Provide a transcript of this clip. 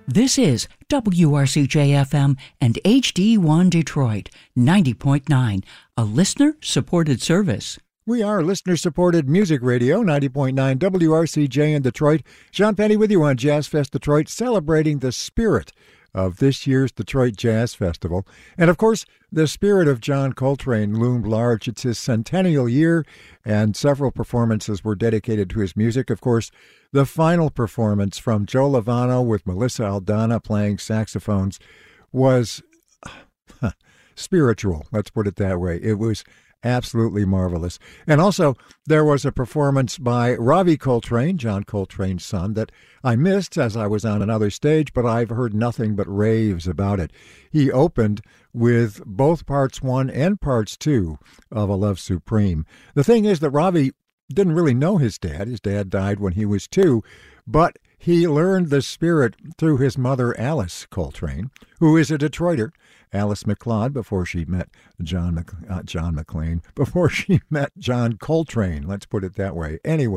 This is WRCJ-FM and HD1 Detroit, 90.9, a listener-supported service. We are listener-supported music radio, 90.9 WRCJ in Detroit. Sean Penny with you on Jazz Fest Detroit, celebrating the spirit of this year's Detroit Jazz Festival. And, of course, the spirit of John Coltrane loomed large. It's his centennial year, and several performances were dedicated to his music. Of course, the final performance from Joe Lovano with Melissa Aldana playing saxophones was spiritual, let's put it that way. It was absolutely marvelous. And also, there was a performance by Ravi Coltrane, John Coltrane's son, that I missed as I was on another stage, but I've heard nothing but raves about it. He opened with both parts 1 and parts 2 of A Love Supreme. The thing is that Ravi didn't really know his dad. His dad died when he was 2, but he learned the spirit through his mother, Alice Coltrane, who is a Detroiter. Alice McLeod, before she met John McLean, before she met John Coltrane, let's put it that way. Anyway.